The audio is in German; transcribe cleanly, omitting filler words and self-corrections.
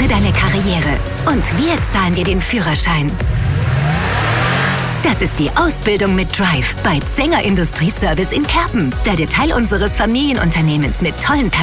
deine Karriere. Und wir zahlen dir den Führerschein. Das ist die Ausbildung mit Drive bei Zenger Industrieservice in Kerpen. Werde Teil unseres Familienunternehmens mit tollen